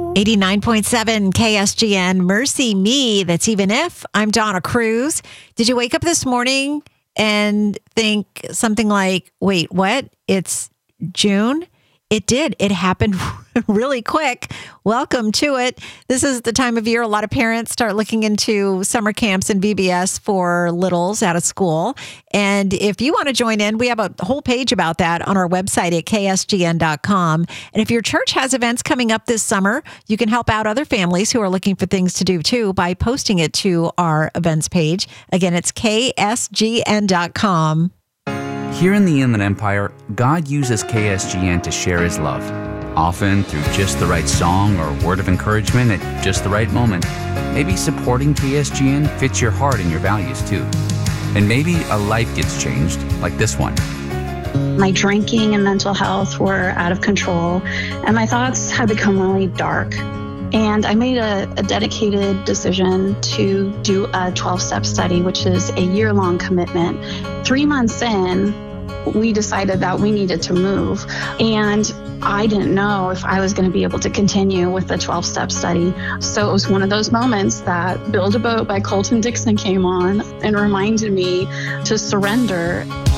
89.7 KSGN, Mercy Me, that's even if. I'm Donna Cruz. Did you wake up this morning and think something like, wait, what? It's June? It did. It happened really quick. Welcome to it. This is the time of year a lot of parents start looking into summer camps and VBS for littles out of school. And if you want to join in, we have a whole page about that on our website at ksgn.com. And if your church has events coming up this summer, you can help out other families who are looking for things to do too by posting it to our events page. Again, it's ksgn.com. Here in the Inland Empire, God uses KSGN to share His love, often through just the right song or word of encouragement at just the right moment. Maybe supporting KSGN fits your heart and your values too. And maybe a life gets changed, like this one. My drinking and mental health were out of control, and my thoughts had become really dark. And I made a dedicated decision to do a 12-step study, which is a year-long commitment. 3 months in, we decided that we needed to move. And I didn't know if I was going to be able to continue with the 12-step study. So it was one of those moments that Build a Boat by Colton Dixon came on and reminded me to surrender.